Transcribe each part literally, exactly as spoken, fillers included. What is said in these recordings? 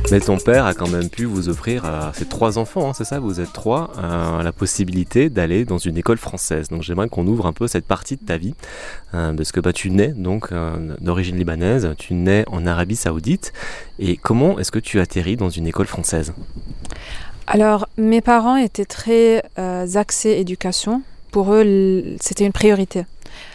Mais ton père a quand même pu vous offrir à ses trois enfants, hein, c'est ça, vous êtes trois, euh, la possibilité d'aller dans une école française. Donc j'aimerais qu'on ouvre un peu cette partie de ta vie, euh, parce que bah, tu nais donc euh, d'origine libanaise, tu nais en Arabie Saoudite. Et comment est-ce que tu atterris dans une école française ? Alors, mes parents étaient très euh, axés éducation. Pour eux, l- c'était une priorité.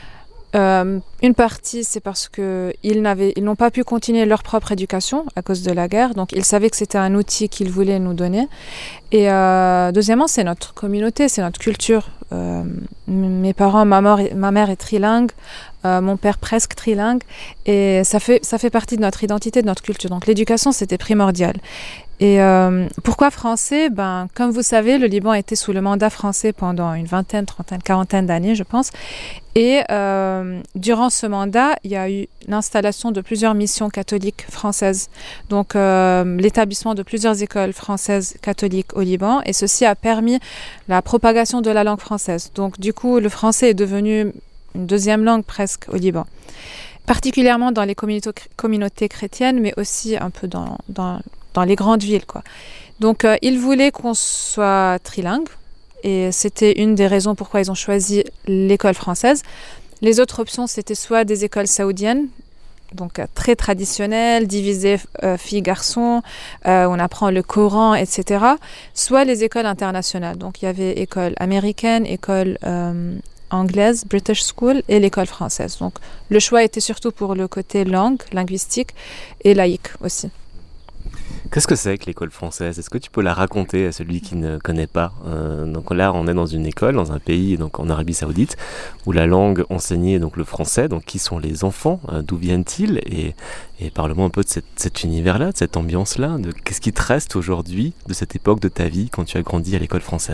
Euh, une partie, c'est parce qu'ils n'avaient, ils n'ont pas pu continuer leur propre éducation à cause de la guerre. Donc, ils savaient que c'était un outil qu'ils voulaient nous donner. Et euh, deuxièmement, c'est notre communauté, c'est notre culture. Euh, m- mes parents, ma, mère, ma mère est trilingue, euh, mon père presque trilingue. Et ça fait, ça fait partie de notre identité, de notre culture. Donc, l'éducation, c'était primordial. Et euh, pourquoi français ? Ben, comme vous savez, le Liban était sous le mandat français pendant une vingtaine, trentaine, quarantaine d'années, je pense. Et euh, durant ce mandat, il y a eu l'installation de plusieurs missions catholiques françaises. Donc, euh, l'établissement de plusieurs écoles françaises catholiques au Liban. Et ceci a permis la propagation de la langue française. Donc, du coup, le français est devenu une deuxième langue presque au Liban. Particulièrement dans les communautés, communautés chrétiennes, mais aussi un peu dans... dans dans les grandes villes, quoi. Donc, euh, ils voulaient qu'on soit trilingue, et c'était une des raisons pourquoi ils ont choisi l'école française. Les autres options, c'était soit des écoles saoudiennes, donc euh, très traditionnelles, divisées euh, filles-garçons, euh, on apprend le Coran, et cetera, soit les écoles internationales. Donc, il y avait école américaine, école euh, anglaise, British School, et l'école française. Donc, le choix était surtout pour le côté langue, linguistique, et laïque aussi. Qu'est-ce que c'est que l'école française ? Est-ce que tu peux la raconter à celui qui ne connaît pas ? euh, Donc là, on est dans une école, dans un pays, donc en Arabie Saoudite, où la langue enseignée est donc le français. Donc qui sont les enfants ? euh, D'où viennent-ils ? Et, et parle-moi un peu de cette, cet univers-là, de cette ambiance-là. De qu'est-ce qui te reste aujourd'hui de cette époque de ta vie quand tu as grandi à l'école française ?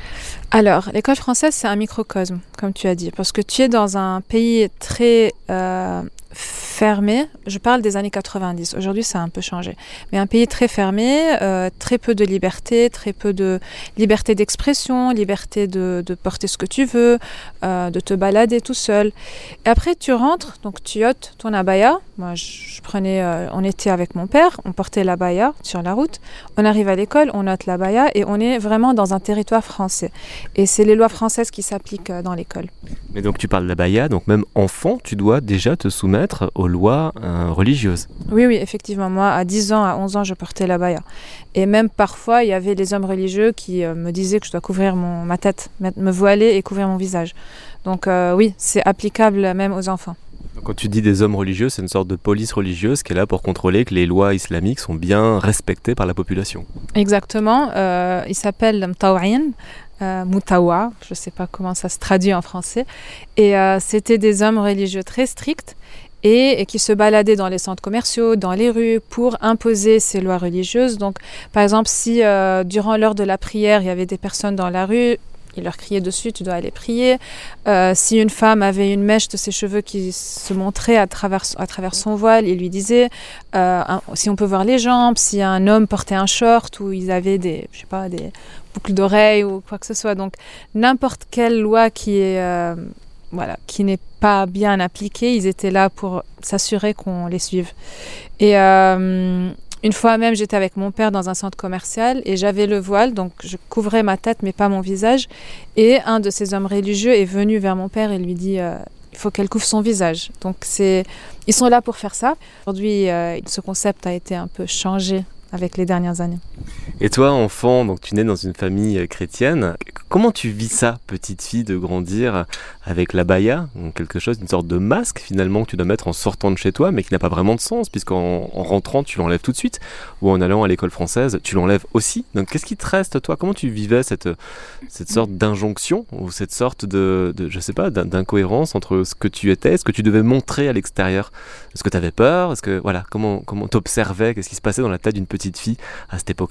Alors, l'école française, c'est un microcosme, comme tu as dit, parce que tu es dans un pays très euh, fermé. Je parle des années quatre-vingt-dix. Aujourd'hui, ça a un peu changé. Mais un pays très fermé, euh, très peu de liberté, très peu de liberté d'expression, liberté de, de porter ce que tu veux, euh, de te balader tout seul. Et après, tu rentres, donc tu ôtes ton abaya. Moi, je, je prenais, euh, on était avec mon père, on portait l'abaya sur la route. On arrive à l'école, on ôte l'abaya et on est vraiment dans un territoire français. Et c'est les lois françaises qui s'appliquent dans l'école. Mais donc tu parles de l'abaya, donc même enfant, tu dois déjà te soumettre aux lois euh, religieuses. Oui, oui, effectivement. Moi, à dix ans, à onze ans, je portais l'abaya. Et même parfois, il y avait les hommes religieux qui euh, me disaient que je dois couvrir mon, ma tête, me voiler et couvrir mon visage. Donc euh, oui, c'est applicable même aux enfants. Donc, quand tu dis des hommes religieux, c'est une sorte de police religieuse qui est là pour contrôler que les lois islamiques sont bien respectées par la population. Exactement. Euh, il s'appelle Mtawa'in. Euh, Moutawa, je ne sais pas comment ça se traduit en français. Et euh, c'était des hommes religieux très stricts et, et qui se baladaient dans les centres commerciaux, dans les rues, pour imposer ces lois religieuses. Donc, par exemple, si euh, durant l'heure de la prière, il y avait des personnes dans la rue, il leur criait dessus, tu dois aller prier. Euh, si une femme avait une mèche de ses cheveux qui se montrait à travers, à travers son voile, il lui disait euh, un, si on peut voir les jambes, si un homme portait un short ou ils avaient des, je sais pas, des boucles d'oreilles ou quoi que ce soit. Donc n'importe quelle loi qui est, euh, voilà, qui n'est pas bien appliquée, ils étaient là pour s'assurer qu'on les suive. Et euh, une fois même, j'étais avec mon père dans un centre commercial et j'avais le voile, donc je couvrais ma tête mais pas mon visage. Et un de ces hommes religieux est venu vers mon père et lui dit euh, il faut qu'elle couvre son visage. Donc c'est, ils sont là pour faire ça. Aujourd'hui, euh, ce concept a été un peu changé avec les dernières années. Et toi, enfant, donc tu nais dans une famille chrétienne. Comment tu vis ça, petite fille, de grandir avec l'abaya, donc quelque chose, une sorte de masque finalement que tu dois mettre en sortant de chez toi, mais qui n'a pas vraiment de sens, puisqu'en en rentrant, tu l'enlèves tout de suite, ou en allant à l'école française, tu l'enlèves aussi. Donc qu'est-ce qui te reste, toi ? Comment tu vivais cette, cette sorte d'injonction, ou cette sorte de, de je sais pas, d'incohérence entre ce que tu étais, ce que tu devais montrer à l'extérieur ? Est-ce que tu avais peur ? Est-ce que, voilà, comment, comment t'observais ? Qu'est-ce qui se passait dans la tête d'une petite fille à cette époque-là ?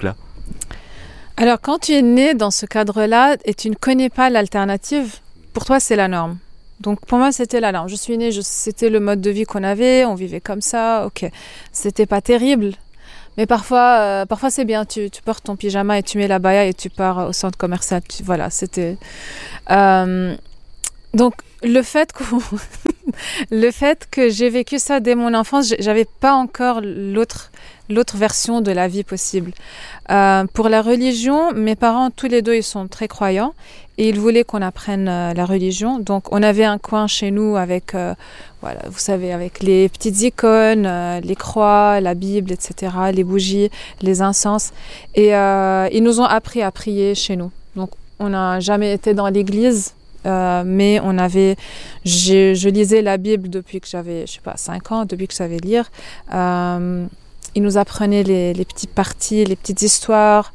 Alors, quand tu es né dans ce cadre-là et tu ne connais pas l'alternative, pour toi, c'est la norme. Donc, pour moi, c'était la norme. Je suis née, je, c'était le mode de vie qu'on avait, on vivait comme ça, ok. C'était pas terrible, mais parfois, euh, parfois c'est bien. Tu, tu portes ton pyjama et tu mets la baya et tu pars au centre commercial. Tu, voilà, c'était... Euh, donc, le fait qu'on... Le fait que j'ai vécu ça dès mon enfance, j'avais pas encore l'autre, l'autre version de la vie possible. Euh, pour la religion, mes parents, tous les deux, ils sont très croyants et ils voulaient qu'on apprenne euh, la religion. Donc, on avait un coin chez nous avec, euh, voilà, vous savez, avec les petites icônes, euh, les croix, la Bible, et cetera, les bougies, les encens. Et euh, ils nous ont appris à prier chez nous. Donc, on n'a jamais été dans l'église. Euh, mais on avait, je, je lisais la Bible depuis que j'avais, je sais pas, cinq ans, depuis que je savais lire. Euh, ils nous apprenaient les, les petites parties, les petites histoires,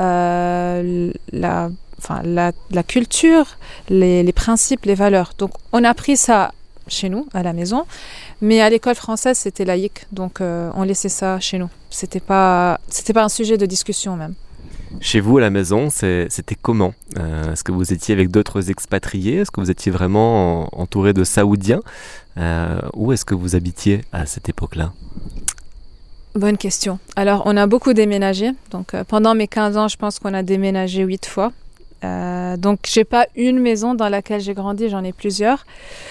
euh, la, enfin, la, la culture, les, les principes, les valeurs. Donc on a appris ça chez nous, à la maison, mais à l'école française, c'était laïque. Donc euh, on laissait ça chez nous. C'était pas, c'était pas un sujet de discussion même. Chez vous, à la maison, c'est, c'était comment euh, Est-ce que vous étiez avec d'autres expatriés? Est-ce que vous étiez vraiment en, entouré de Saoudiens euh, Où est-ce que vous habitiez à cette époque-là? Bonne question. Alors, on a beaucoup déménagé. Donc, euh, pendant mes quinze ans, je pense qu'on a déménagé huit fois. Euh, donc, j'ai pas une maison dans laquelle j'ai grandi, j'en ai plusieurs.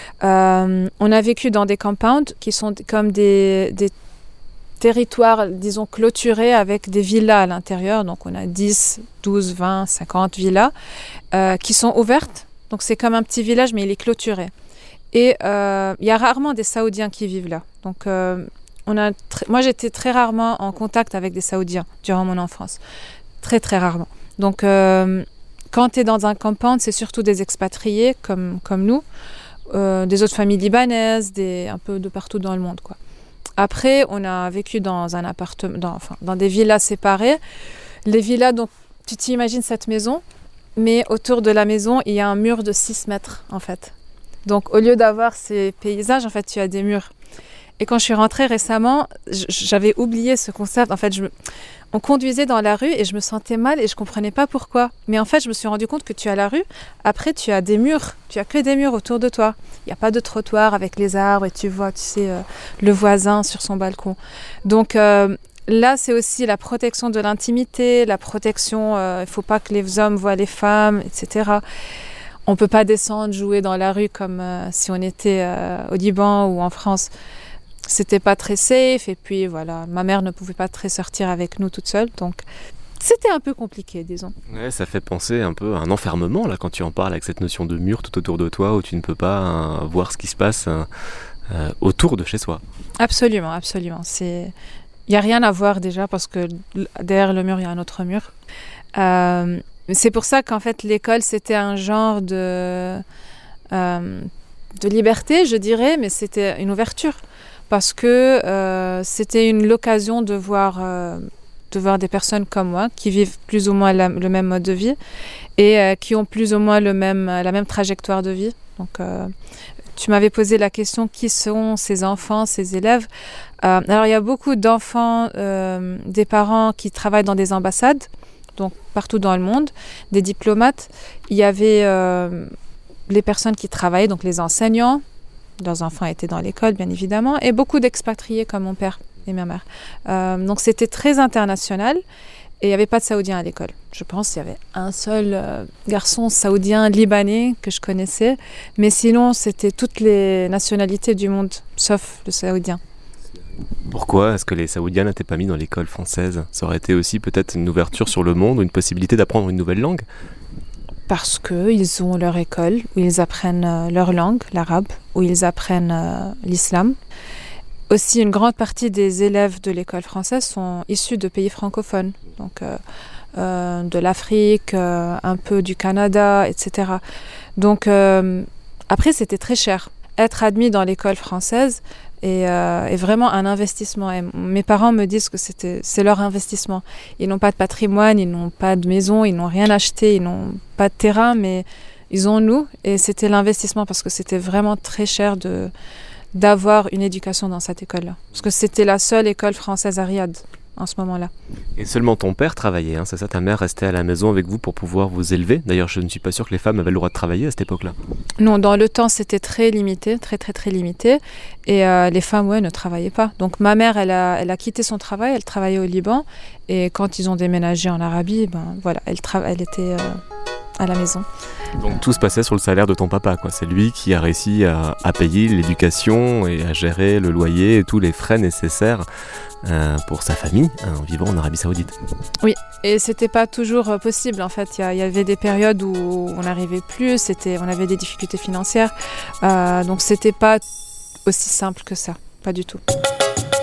Euh, on a vécu dans des compounds qui sont comme des... des territoire, disons, clôturé avec des villas à l'intérieur. Donc, on a dix, douze, vingt, cinquante villas euh, qui sont ouvertes. Donc, c'est comme un petit village, mais il est clôturé. Et euh, il y a rarement des Saoudiens qui vivent là. Donc, euh, on a tr- moi, j'étais très rarement en contact avec des Saoudiens durant mon enfance. Très, très rarement. Donc, euh, quand tu es dans un compound, c'est surtout des expatriés comme, comme nous, euh, des autres familles libanaises, des, un peu de partout dans le monde, quoi. Après, on a vécu dans un appartement, dans, enfin, dans des villas séparées. Les villas, donc, tu t'imagines cette maison, mais autour de la maison, il y a un mur de six mètres, en fait. Donc, au lieu d'avoir ces paysages, en fait, tu as des murs. Et quand je suis rentrée récemment, j'avais oublié ce concept. En fait, je me... on conduisait dans la rue et je me sentais mal et je ne comprenais pas pourquoi. Mais en fait, je me suis rendu compte que tu as la rue, après tu as des murs, tu as que des murs autour de toi. Il n'y a pas de trottoir avec les arbres et tu vois, tu sais, euh, le voisin sur son balcon. Donc euh, là, c'est aussi la protection de l'intimité, la protection, euh, il ne faut pas que les hommes voient les femmes, et cetera. On ne peut pas descendre, jouer dans la rue comme euh, si on était euh, au Liban ou en France. C'était pas très safe et puis voilà, ma mère ne pouvait pas très sortir avec nous toute seule, donc c'était un peu compliqué, disons. Ouais, ça fait penser un peu à un enfermement là quand tu en parles avec cette notion de mur tout autour de toi où tu ne peux pas euh, voir ce qui se passe euh, euh, autour de chez soi. Absolument, absolument. C'est, il y a rien à voir déjà parce que derrière le mur il y a un autre mur. Euh, c'est pour ça qu'en fait l'école c'était un genre de euh, de liberté, je dirais, mais c'était une ouverture. Parce que euh, c'était une l'occasion de voir, euh, de voir des personnes comme moi qui vivent plus ou moins la, le même mode de vie et euh, qui ont plus ou moins le même, la même trajectoire de vie. Donc, euh, tu m'avais posé la question qui sont ces enfants, ces élèves. Euh, alors, il y a beaucoup d'enfants, euh, des parents qui travaillent dans des ambassades, donc partout dans le monde, des diplomates. Il y avait euh, les personnes qui travaillaient, donc les enseignants. Leurs enfants étaient dans l'école, bien évidemment, et beaucoup d'expatriés comme mon père et ma mère. Euh, donc c'était très international et il n'y avait pas de Saoudiens à l'école. Je pense qu'il y avait un seul euh, garçon saoudien libanais que je connaissais, mais sinon c'était toutes les nationalités du monde, sauf le saoudien. Pourquoi est-ce que les Saoudiens n'étaient pas mis dans l'école française? Ça aurait été aussi peut-être une ouverture sur le monde ou une possibilité d'apprendre une nouvelle langue? Parce qu'ils ont leur école où ils apprennent euh, leur langue, l'arabe, où ils apprennent euh, l'islam. Aussi, une grande partie des élèves de l'école française sont issus de pays francophones, donc euh, euh, de l'Afrique, euh, un peu du Canada, et cetera. Donc, euh, après, c'était très cher. Être admis dans l'école française est, euh, est vraiment un investissement. Et mes parents me disent que c'était, c'est leur investissement. Ils n'ont pas de patrimoine, ils n'ont pas de maison, ils n'ont rien acheté, ils n'ont pas de terrain, mais ils ont nous. Et c'était l'investissement parce que c'était vraiment très cher de, d'avoir une éducation dans cette école-là. Parce que c'était la seule école française à Riyad en ce moment-là. Et seulement ton père travaillait, hein, c'est ça? Ta mère restait à la maison avec vous pour pouvoir vous élever? D'ailleurs, je ne suis pas sûr que les femmes avaient le droit de travailler à cette époque-là. Non, dans le temps, c'était très limité, très très très limité. Et euh, les femmes, ouais, ne travaillaient pas. Donc ma mère, elle a, elle a quitté son travail, elle travaillait au Liban. Et quand ils ont déménagé en Arabie, ben voilà, elle, tra- elle était... Euh, à la maison. Donc tout se passait sur le salaire de ton papa, quoi. C'est lui qui a réussi à, à payer l'éducation et à gérer le loyer et tous les frais nécessaires euh, pour sa famille hein, en vivant en Arabie Saoudite. Oui, et c'était pas toujours euh, possible en fait. Il y, y avait des périodes où on n'arrivait plus, c'était, on avait des difficultés financières, euh, donc c'était pas aussi simple que ça, pas du tout.